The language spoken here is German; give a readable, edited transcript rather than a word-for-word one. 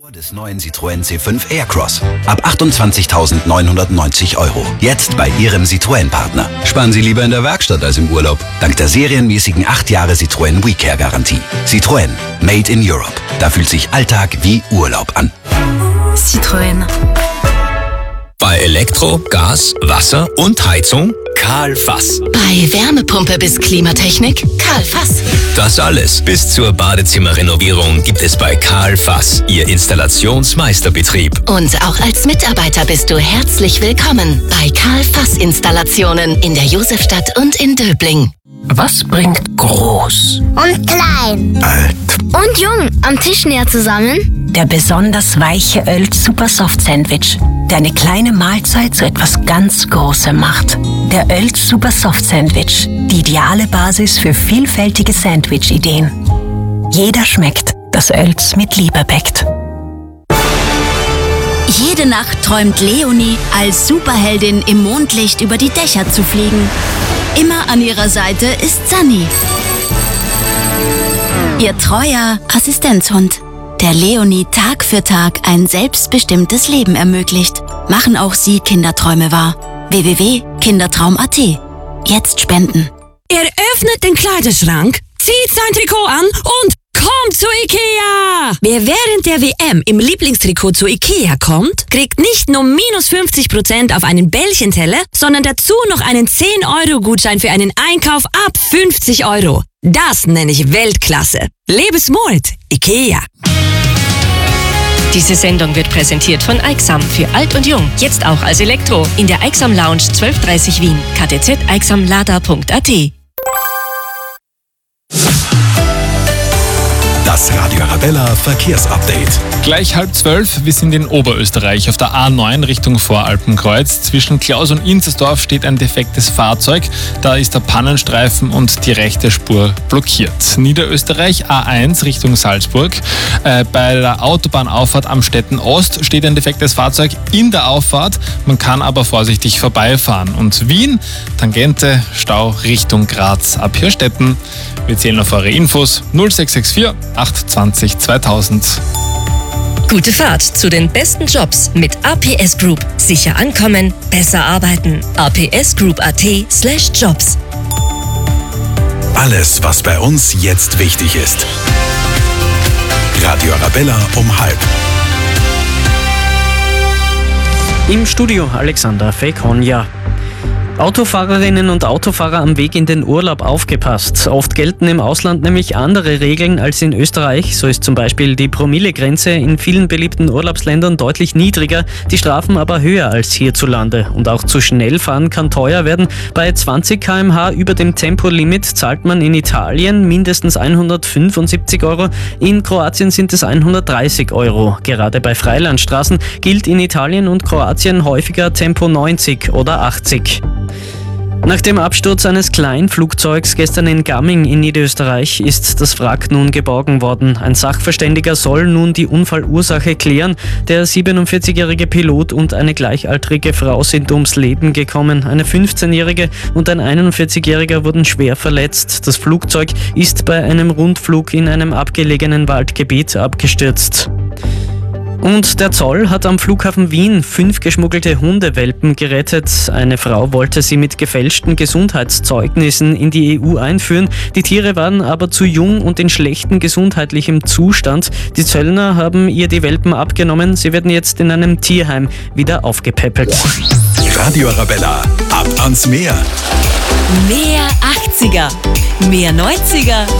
Des neuen Citroën C5 Aircross. Ab 28.990 €. Jetzt bei Ihrem Citroën-Partner. Sparen Sie lieber in der Werkstatt als im Urlaub. Dank der serienmäßigen 8 Jahre Citroën WeCare-Garantie. Citroën. Made in Europe. Da fühlt sich Alltag wie Urlaub an. Citroën. Bei Elektro, Gas, Wasser und Heizung Karl Fass. Bei Wärmepumpe bis Klimatechnik Karl Fass. Das alles bis zur Badezimmerrenovierung gibt es bei Karl Fass, Ihr Installationsmeisterbetrieb. Und auch als Mitarbeiter bist du herzlich willkommen bei Karl Fass Installationen in der Josefstadt und in Döbling. Was bringt groß und klein, Alt und jung am Tisch näher zusammen? Der besonders weiche Öl Super Soft Sandwich, der eine kleine Mahlzeit zu etwas ganz Großem macht. Der Öl Super Soft Sandwich, die ideale Basis für vielfältige Sandwich-Ideen. Jeder schmeckt, das Öls mit Liebe bäckt. Jede Nacht träumt Leonie, als Superheldin im Mondlicht über die Dächer zu fliegen. Immer an ihrer Seite ist Sunny, ihr treuer Assistenzhund, der Leonie Tag für Tag ein selbstbestimmtes Leben ermöglicht. Machen auch Sie Kinderträume wahr. www.kindertraum.at. Jetzt spenden. Er öffnet den Kleiderschrank, zieht sein Trikot an und kommt zu Ikea! Wer während der WM im Lieblingstrikot zu Ikea kommt, kriegt nicht nur minus 50% auf einen Bällchenteller, sondern dazu noch einen 10-Euro-Gutschein für einen Einkauf ab 50 €. Das nenne ich Weltklasse. Lebe smart, Ikea. Diese Sendung wird präsentiert von Aixam für Alt und Jung. Jetzt auch als Elektro in der Aixam Lounge 1230 Wien. ktzeixamlada.at. Das Radio Arabella Verkehrsupdate. Gleich 11:30, wir sind in Oberösterreich auf der A9 Richtung Voralpenkreuz. Zwischen Klaus und Inzersdorf steht ein defektes Fahrzeug. Da ist der Pannenstreifen und die rechte Spur blockiert. Niederösterreich A1 Richtung Salzburg. Bei der Autobahnauffahrt am Stetten Ost steht ein defektes Fahrzeug in der Auffahrt. Man kann aber vorsichtig vorbeifahren. Und Wien, Tangente, Stau Richtung Graz ab Hirstetten. Wir zählen auf eure Infos 0664 820 2000. Gute Fahrt zu den besten Jobs mit APS Group. Sicher ankommen, besser arbeiten. apsgroup.at/jobs. Alles, was bei uns jetzt wichtig ist. Radio Arabella um 12:30. Im Studio Alexander Fekonja. Autofahrerinnen und Autofahrer am Weg in den Urlaub aufgepasst. Oft gelten im Ausland nämlich andere Regeln als in Österreich. So ist zum Beispiel die Promillegrenze in vielen beliebten Urlaubsländern deutlich niedriger, die Strafen aber höher als hierzulande. Und auch zu schnell fahren kann teuer werden. Bei 20 km/h über dem Tempolimit zahlt man in Italien mindestens 175 €. In Kroatien sind es 130 €. Gerade bei Freilandstraßen gilt in Italien und Kroatien häufiger Tempo 90 oder 80. Nach dem Absturz eines Kleinflugzeugs gestern in Gamming in Niederösterreich ist das Wrack nun geborgen worden. Ein Sachverständiger soll nun die Unfallursache klären. Der 47-jährige Pilot und eine gleichaltrige Frau sind ums Leben gekommen. Eine 15-jährige und ein 41-jähriger wurden schwer verletzt. Das Flugzeug ist bei einem Rundflug in einem abgelegenen Waldgebiet abgestürzt. Und der Zoll hat am Flughafen Wien 5 geschmuggelte Hundewelpen gerettet. Eine Frau wollte sie mit gefälschten Gesundheitszeugnissen in die EU einführen. Die Tiere waren aber zu jung und in schlechtem gesundheitlichem Zustand. Die Zöllner haben ihr die Welpen abgenommen. Sie werden jetzt in einem Tierheim wieder aufgepäppelt. Radio Arabella, ab ans Meer. Mehr 80er, mehr 90er.